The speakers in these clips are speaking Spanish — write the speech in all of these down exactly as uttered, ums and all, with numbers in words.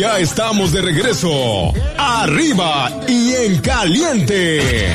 Ya estamos de regreso. Arriba y en caliente.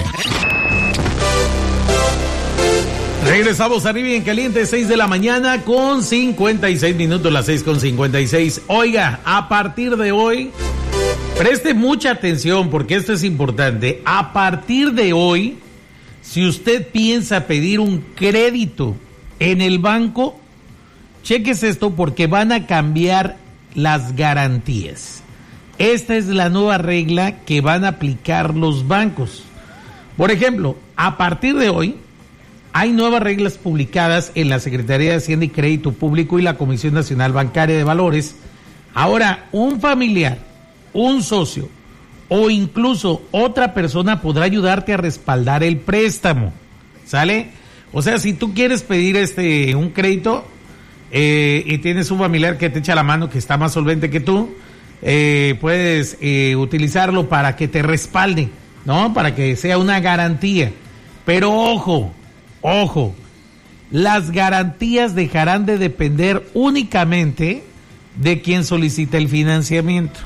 Regresamos arriba y en caliente, seis de la mañana con cincuenta y seis minutos, las seis con cincuenta y seis. Oiga, a partir de hoy, preste mucha atención porque esto es importante. A partir de hoy, si usted piensa pedir un crédito en el banco, chéquese esto porque van a cambiar las garantías. Esta es la nueva regla que van a aplicar los bancos. Por ejemplo, a partir de hoy, hay nuevas reglas publicadas en la Secretaría de Hacienda y Crédito Público y la Comisión Nacional Bancaria de Valores. Ahora, un familiar, un socio o incluso otra persona podrá ayudarte a respaldar el préstamo. ¿Sale? O sea, si tú quieres pedir este un crédito eh, y tienes un familiar que te echa la mano, que está más solvente que tú, eh, puedes eh, utilizarlo para que te respalde, ¿no? Para que sea una garantía. Pero ojo, Ojo, las garantías dejarán de depender únicamente de quien solicita el financiamiento.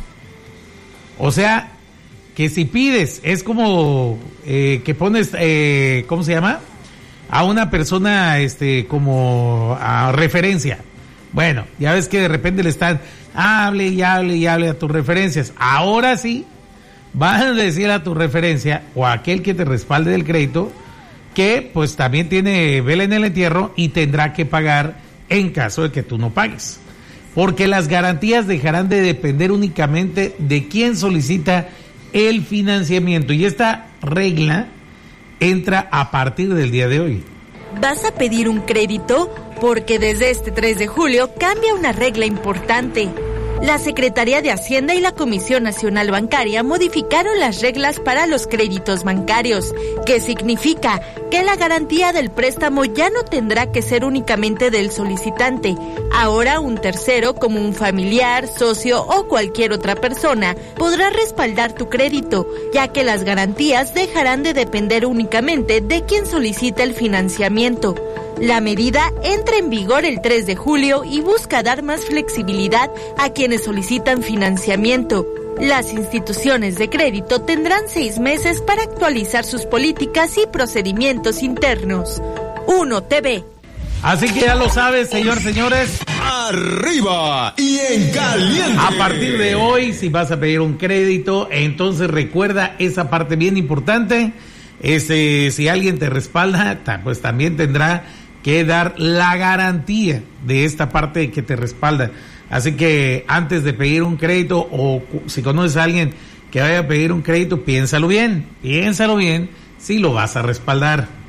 O sea, que si pides, es como eh, que pones, eh, ¿cómo se llama? A una persona este, como a referencia. Bueno, ya ves que de repente le están, hable y hable y hable a tus referencias. Ahora sí, van a decir a tu referencia o a aquel que te respalde del crédito, que pues también tiene vela en el entierro y tendrá que pagar en caso de que tú no pagues. Porque las garantías dejarán de depender únicamente de quien solicita el financiamiento. Y esta regla entra a partir del día de hoy. ¿Vas a pedir un crédito? Porque desde este tres de julio cambia una regla importante. La Secretaría de Hacienda y la Comisión Nacional Bancaria modificaron las reglas para los créditos bancarios, que significa que la garantía del préstamo ya no tendrá que ser únicamente del solicitante. Ahora un tercero, como un familiar, socio o cualquier otra persona, podrá respaldar tu crédito, ya que las garantías dejarán de depender únicamente de quien solicita el financiamiento. La medida entra en vigor el tres de julio y busca dar más flexibilidad a quienes solicitan financiamiento. Las instituciones de crédito tendrán seis meses para actualizar sus políticas y procedimientos internos. Uno T V. Así que ya lo sabes, señor, señores. Arriba y en caliente. A partir de hoy, si vas a pedir un crédito, entonces recuerda esa parte bien importante. Ese, si alguien te respalda, pues también tendrá que dar la garantía de esta parte que te respalda. Así que antes de pedir un crédito, o si conoces a alguien que vaya a pedir un crédito, piénsalo bien, piénsalo bien si lo vas a respaldar.